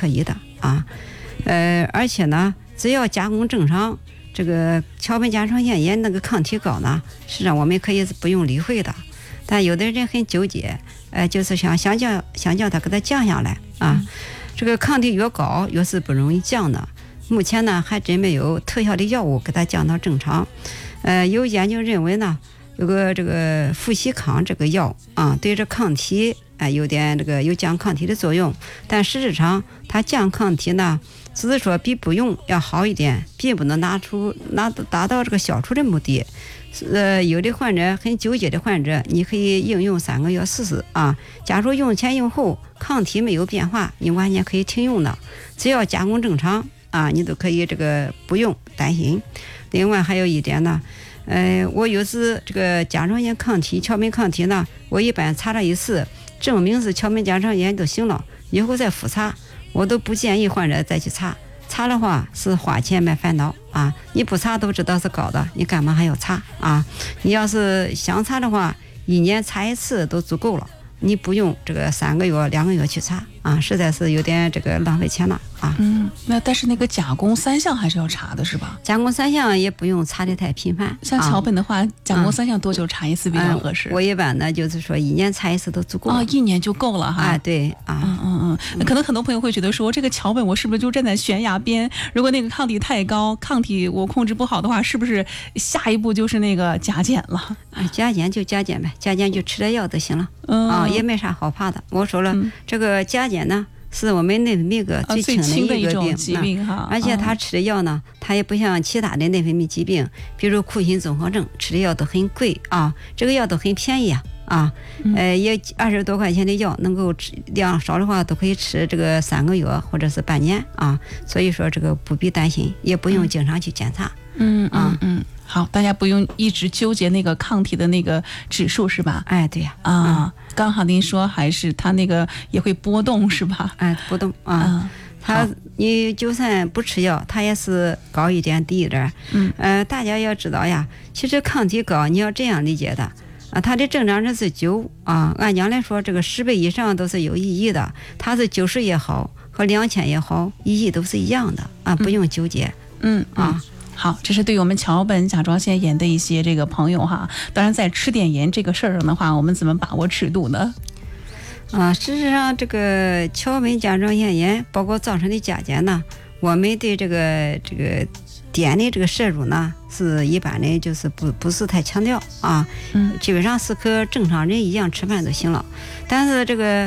可以的啊。而且呢，只要加工正常，这个桥本甲状腺炎那个抗体高呢，实际上我们可以不用理会的。但有的人很纠结，就是想叫他给他降下来啊。这个抗体越高，越是不容易降的。目前呢，还真没有特效的药物给它降到正常。有研究认为呢，有个这个富西康这个药啊，对这抗体有点这个有降抗体的作用，但事实上它降抗体呢，只是说比不用要好一点，并不能达到这个消除的目的。有的患者很纠结的患者，你可以应用3个月试试啊。假如用前用后抗体没有变化，你完全可以停用的，只要加工正常啊，你都可以这个不用担心。另外还有一点呢，我有时这个甲状腺抗体、桥本抗体呢，我一般查了一次，证明是桥本甲状腺炎就行了，以后再复查，我都不建议患者再去查。查的话是花钱买烦恼啊！你不查都知道是高的，你干嘛还要查啊？你要是想查的话，1年查1次都足够了，你不用这个3个月、2个月去查啊，实在是有点这个浪费钱了啊。 那但是那个甲功3项还是要查的是吧？ 甲功3项也不用查得太频繁。 像桥本的话，甲功3项多久查一次比较合适？ 我一般呢就是说1年查1次都足够了。 1年就够了哈。 对啊。 可能很多朋友会觉得说，这个桥本我是不是就站在悬崖边？如果那个抗体太高，抗体我控制不好的话，是不是下一步就是那个甲减了？ 甲减就甲减呗，甲减就吃点药就行了。也没啥好怕的。我说了，这个甲减呢，是我们内分泌个最轻的一种疾病哈。 而且他吃的药呢，他也不像其他的内分泌疾病，比如库欣综合症吃的药都很贵啊，这个药都很便宜啊。也20多块钱的药，能够量少的话都可以吃这个3个月或者是半年啊。所以说这个不必担心，也不用经常去检查。 好，大家不用一直纠结那个抗体的那个指数是吧？ 对呀。 刚好您说还是它那个也会波动是吧？ 波动啊。你就算不吃药，它也是高一点低一点。大家要知道呀，其实抗体高你要这样理解的它的正常值是9按讲来说，这个10倍以上都是有意义的。它是90也好，和2000也好，意义都是一样的不用纠结。 好，这是对于我们桥本甲状腺炎的一些这个朋友哈。当然，在吃碘盐这个事儿上的话，我们怎么把握尺度呢？ 事实上，这个桥本甲状腺炎包括造成的甲减呢，我们对这个碘的这个摄入呢，是一般的就是不是太强调基本上是和正常人一样吃饭就行了。但是这个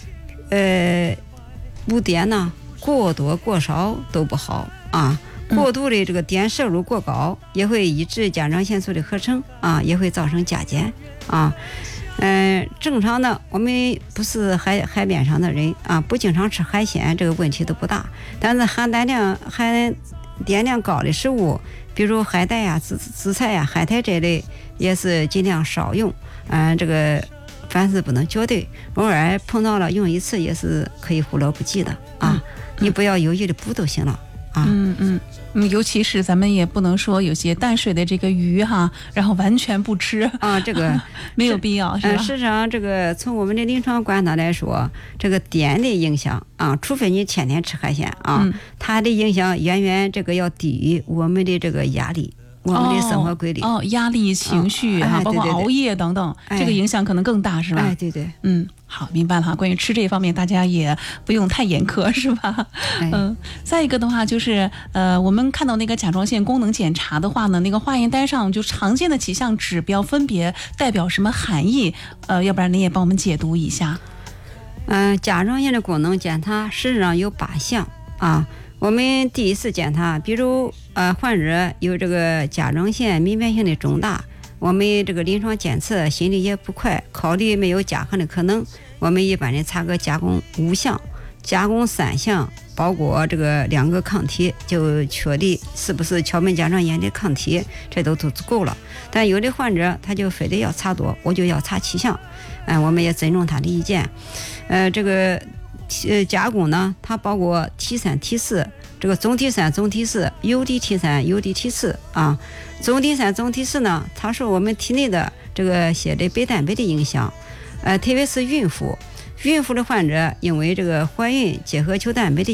补碘呢，过多过少都不好过度的这个碘摄入过高，也会抑制甲状腺素的合成也会造成甲减正常的我们不是海边上的人不经常吃海鲜，这个问题都不大。但是含碘量高的食物，比如海带紫菜海苔这类，也是尽量少用。这个凡事不能绝对，偶尔碰到了用一次也是可以忽略不计的你不要有意的补就行了。 尤其是咱们也不能说有些淡水的这个鱼然后完全不吃这个没有必要是吧？ 事实上，这个从我们的临床观察来说，这个碘的影响除非你天天吃海鲜它的影响远远这个要低于我们的这个压力。我们的生活规律压力、情绪包括熬夜等等，这个影响可能更大是吧？ 对。 好，明白了关于吃这一方面，大家也不用太严苛是吧？再一个的话就是我们看到那个甲状腺功能检查的话呢，那个化验单上就常见的几项指标分别代表什么含义？要不然您也帮我们解读一下。 甲状腺的功能检查实际上有8项我们第一次检查，比如患者有这个甲状腺弥漫性的肿大，我们这个临床检测心率也不快，考虑没有甲亢的可能，我们一般的查个甲功5项，甲功3项，包括这个2个抗体，就确定是不是桥本甲状腺炎的抗体，这都足够了。但有的患者他就非得要查多，我就要查7项，我们也尊重他的意见。这个甲功呢，它包括 T3、T4， 这个总 T3、总 T4、UDT3、UDT4 总 T3、总 T4 呢，它受我们体内的这个血的白蛋白的影响，特别是孕妇的患者，因为这个怀孕结合球蛋白的